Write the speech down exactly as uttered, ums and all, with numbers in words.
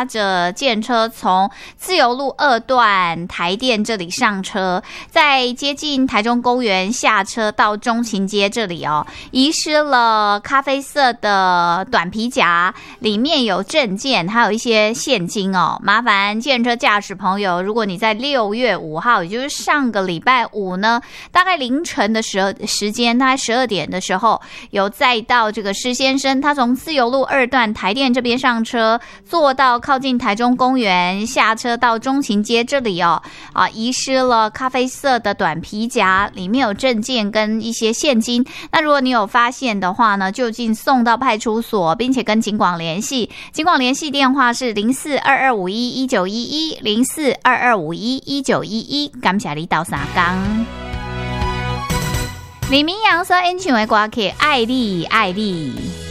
搭着电车从自由路二段台电这里上车，在接近台中公园下车到中情街这里哦，遗失了咖啡色的短皮夹，里面有证件还有一些现金哦。麻烦电车驾驶朋友，如果你在六月五号，也就是上个礼拜五呢，大概凌晨的时时间，大概十二点的时候，有载到这个施先生，他从自由路二段台电这边上车，坐到靠近台中公园，下车到中情街这里哦，啊，遗失了咖啡色的短皮夹，里面有证件跟一些现金。那如果你有发现的话呢，就近送到派出所，并且跟警广联系。警广联系电话是零四二二五一一九一一零四二二五一一九一一。感谢你到三江。李明阳所演唱的歌曲《爱你爱你》。